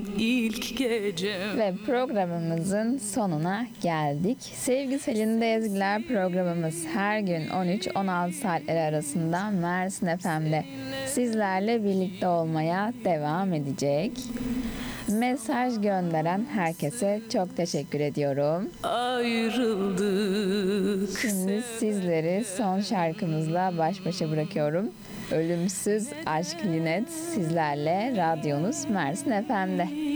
ilk gecem. Ve programımızın sonuna geldik. Sevgi Selin'de Ezgiler programımız her gün 13-16 saatleri arasında Mersin FM'de sizlerle birlikte olmaya devam edecek. Mesaj gönderen herkese çok teşekkür ediyorum. Ayrıldık. Şimdi sizleri son şarkımızla baş başa bırakıyorum. Ölümsüz Aşk Linet sizlerle radyonuz Mersin FM'de.